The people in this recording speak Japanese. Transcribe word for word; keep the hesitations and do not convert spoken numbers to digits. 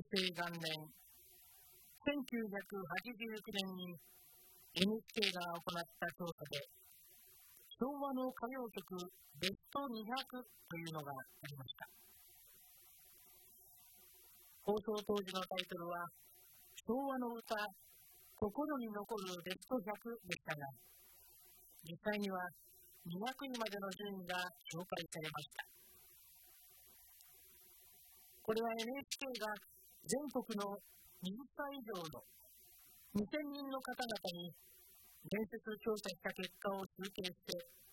成元年、せんきゅうひゃくはちじゅうきゅうねんに エヌエイチケー が行った調査で、昭和の歌謡曲ベストにひゃくというのがありました。放送当時のタイトルは、昭和の歌、心に残るベストひゃくでしたが、実際にはにひゃくいまでの順位が紹介されました。これは エヌエイチケー が全国のはたち以上のにせんにんの方々に面接調査した結果を集計して